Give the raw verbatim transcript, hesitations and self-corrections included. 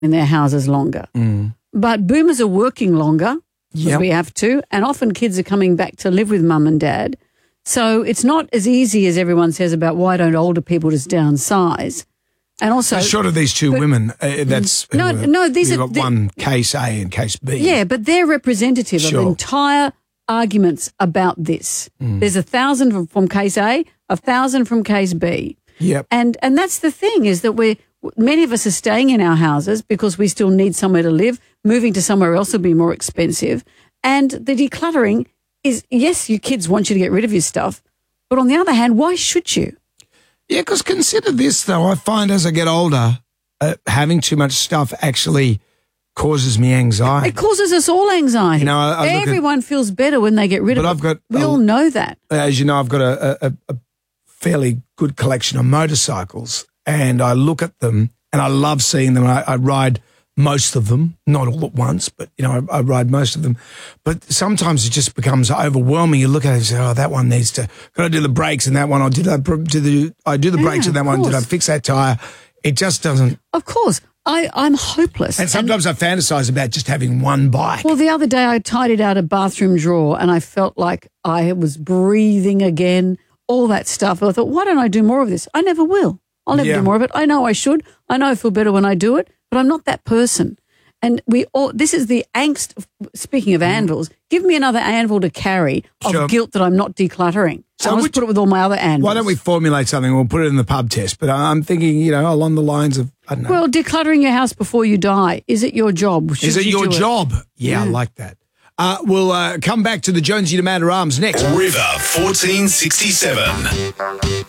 in their houses longer. Mm. But boomers are working longer because Yep. we have to, and often kids are coming back to live with mum and dad. So it's not as easy as everyone says about why don't older people just downsize. And also, So short of these two but- women, uh, that's No, uh, no, these you've are- got the- one case A and case B. yeah, but they're representative Sure. of entire arguments about this. Mm. There's a thousand from- from case A, a thousand from case B. Yep. And and that's the thing is that we many of us are staying in our houses because we still need somewhere to live. Moving to somewhere else will be more expensive. And the decluttering is, yes, your kids want you to get rid of your stuff, but on the other hand, why should you? Yeah, because consider this, though. I find as I get older, uh, having too much stuff actually causes me anxiety. It causes us all anxiety. You know, I- I look at- Everyone feels better when they get rid But of I've it. got we a- all know that. As you know, I've got a, a, a fairly good collection of motorcycles, and I look at them, and I love seeing them. I, I ride most of them, not all at once, but, you know, I, I ride most of them. But sometimes it just becomes overwhelming. You look at it and say, oh, that one needs to, got to do the brakes, and that one, I did, I do the, I do the Yeah, brakes, and that of one, did I course. fix that tyre? It just doesn't. Of course. I, I'm hopeless. And sometimes I fantasize about just having one bike. Well, the other day I tidied out a bathroom drawer and I felt like I was breathing again, all that stuff. I thought, why don't I do more of this? I never will. I'll never Yeah. do more of it. I know I should. I know I feel better when I do it, but I'm not that person. And we all, this is the angst, of, speaking of anvils, give me another anvil to carry of Sure. guilt that I'm not decluttering. So I'll just would put it with all my other anvils. Why don't we formulate something? We'll put it in the pub test. But I'm thinking, you know, along the lines of, I don't know. Well, decluttering your house before you die, is it your job? Should Is it you your do job? Yeah, I Yeah. like that. Uh, we'll uh, come back to the Jonesy to Matter Arms next. River fourteen sixty-seven.